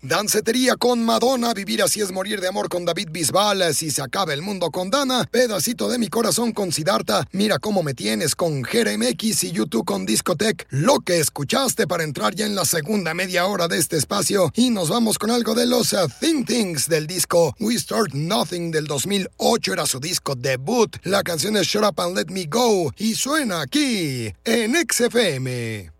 Dancetería con Madonna, Vivir así es morir de amor con David Bisbal, Si se acaba el mundo con Dana, Pedacito de mi corazón con Siddhartha, Mira cómo me tienes con Jeremx y YouTube con Discotech. Lo que escuchaste para entrar ya en la segunda media hora de este espacio, y nos vamos con algo de los Think Things del disco We Start Nothing del 2008, era su disco debut. La canción es Shut Up and Let Me Go y suena aquí en XFM.